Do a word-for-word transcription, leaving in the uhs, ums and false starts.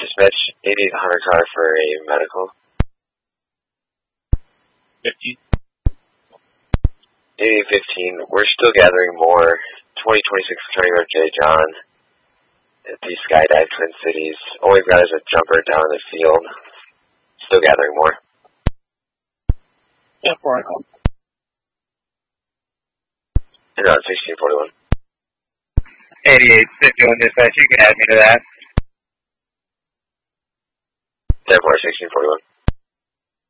Dispatch eighty-eight Hunter car for a medical. fifteen. eighty-eight fifteen, we're still gathering more. twenty twenty-six County Road J. John at the Skydive Twin Cities. All we've got is a jumper down in the field. Still gathering more. Yeah, four I call. And on sixteen forty-one. eighty-eight fifty-one dispatch, you can add me to that. ten four sixteen forty-one.